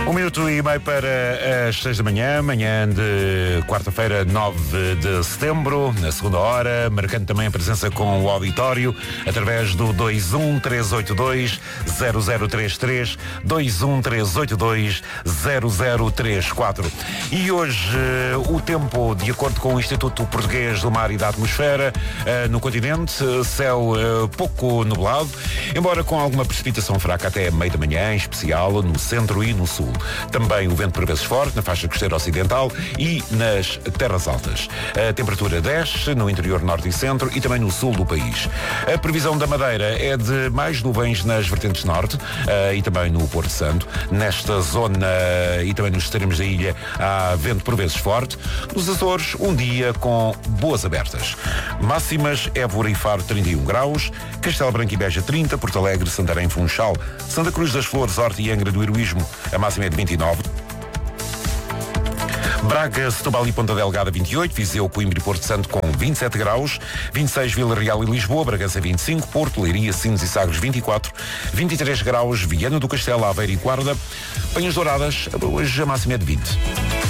Um minuto e meio para as 6 da manhã, manhã de quarta-feira, 9 de setembro, na segunda hora, marcando também a presença com o auditório, através do 213820033, 213820034. E hoje o tempo, de acordo com o Instituto Português do Mar e da Atmosfera, no continente, céu pouco nublado, embora com alguma precipitação fraca até meio da manhã, em especial no centro e no sul. Também o vento por vezes forte na faixa costeira ocidental e nas terras altas. A temperatura desce no interior norte e centro e também no sul do país. A previsão da Madeira é de mais nuvens nas vertentes norte e também no Porto Santo. Nesta zona e também nos extremos da ilha há vento por vezes forte. Nos Açores, um dia com boas abertas. Máximas: Évora e Faro 31 graus, Castelo Branco e Beja 30, Porto Alegre, Santarém, Funchal, Santa Cruz das Flores, Horta e Angra do Heroísmo, a máxima é de 29. Braga, Setúbal e Ponta Delgada 28, Viseu, Coimbra e Porto Santo com 27 graus, 26 Vila Real e Lisboa, Bragança 25, Porto, Leiria, Sines e Sagres 24, 23 graus, Viana do Castelo, Aveiro e Guarda, Penhas Douradas, hoje a máxima é de 20.